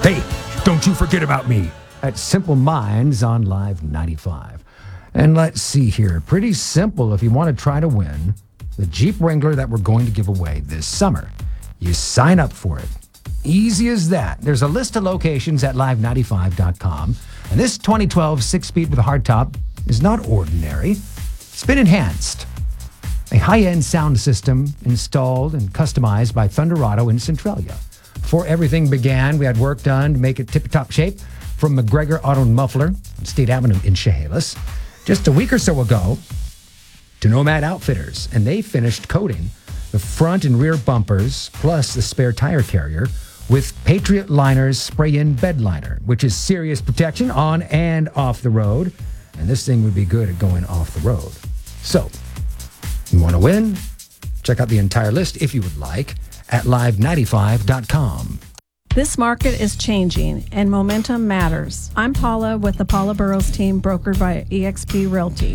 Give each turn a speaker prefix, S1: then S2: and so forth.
S1: Hey, don't you forget about me at Simple Minds on Live 95. And let's see here. Pretty simple if you want to try to win the Jeep Wrangler that we're going to give away this summer. You sign up for it. Easy as that. There's a list of locations at live95.com. And this 2012 6-speed with a hardtop is not ordinary. It's been enhanced. A high-end sound system installed and customized by Thunderado in Centralia. Before everything began, we had work done to make it tip-top shape from McGregor Auto and Muffler on State Avenue in Chehalis. Just a week or so ago, to Nomad Outfitters, and they finished coating the front and rear bumpers, plus the spare tire carrier, with Patriot Liners spray-in bed liner, which is serious protection on and off the road. And this thing would be good at going off the road. So, you want to win? Check out the entire list, if you would like, at live95.com.
S2: This market is changing, and momentum matters. I'm Paula with the Paula Burrows team, brokered by eXp Realty.